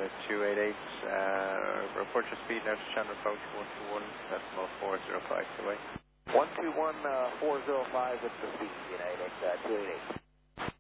288, report your speed, now to channel approach 121.405 away. 121.405 at the speed, United 288.